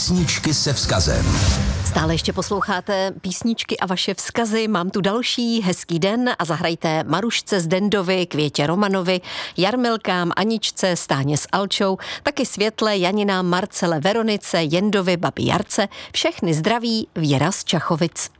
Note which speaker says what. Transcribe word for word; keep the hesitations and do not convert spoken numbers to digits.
Speaker 1: Písničky se vzkazem.
Speaker 2: Stále ještě posloucháte písničky a vaše vzkazy. Mám tu další hezký den a zahrajte Marušce Zdendovi, Květě Romanovi, Jarmilkám, Aničce, Stáně s Alčou, taky Světle, Janinám, Marcele, Veronice, Jendovi, babi Jarce. Všechny zdraví Věra z Čachovic.